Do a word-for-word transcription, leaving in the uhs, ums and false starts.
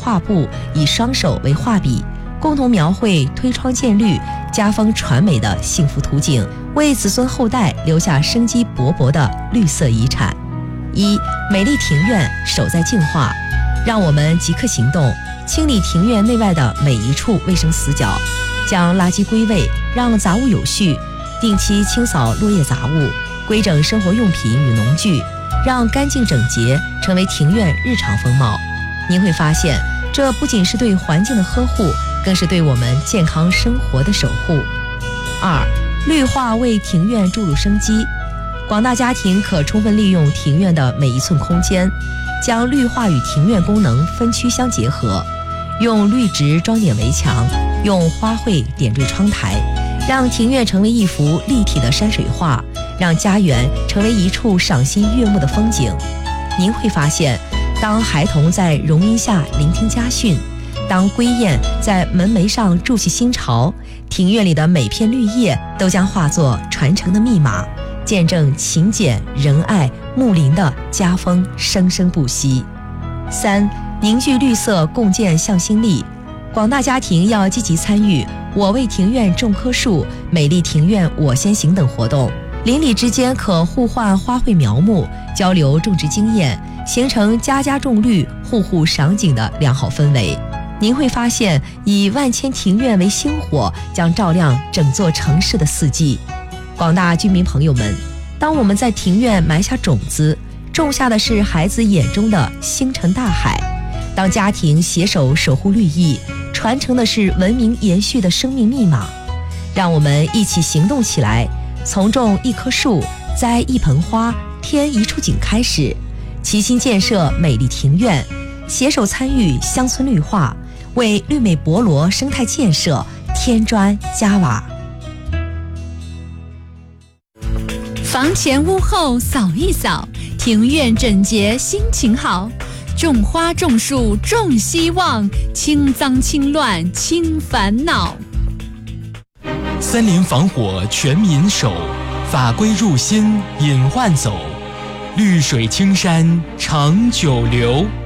画布，以双手为画笔，共同描绘推窗见绿、家风传美的幸福图景，为子孙后代留下生机勃勃的绿色遗产。一、美丽庭院守在净化，让我们即刻行动，清理庭院内外的每一处卫生死角，将垃圾归位，让杂物有序，定期清扫落叶杂物，规整生活用品与农具，让干净整洁成为庭院日常风貌。您会发现，这不仅是对环境的呵护，更是对我们健康生活的守护。二、绿化为庭院注入生机。广大家庭可充分利用庭院的每一寸空间，将绿化与庭院功能分区相结合，用绿植装点围墙，用花卉点缀窗台，让庭院成为一幅立体的山水画，让家园成为一处赏心悦目的风景。您会发现，当孩童在榕荫下聆听家训，当归雁在门楣上筑起新巢，庭院里的每片绿叶都将化作传承的密码，见证勤俭仁爱睦邻的家风生生不息。三、凝聚绿色，共建向心力。广大家庭要积极参与我为庭院种棵树、美丽庭院我先行等活动，邻里之间可互换花卉苗木，交流种植经验，形成家家种绿、户户赏景的良好氛围。您会发现，以万千庭院为星火，将照亮整座城市的四季。广大居民朋友们，当我们在庭院埋下种子，种下的是孩子眼中的星辰大海；当家庭携手守护绿意，传承的是文明延续的生命密码。让我们一起行动起来，从种一棵树、栽一盆花、添一处景开始，齐心建设美丽庭院，携手参与乡村绿化，为绿美博罗生态建设添砖加瓦。 房前屋后扫一扫，庭院整洁心情好。种花种树种希望，清脏清乱清烦恼。 森林防火全民守，法规入心隐患走，绿水青山长久留。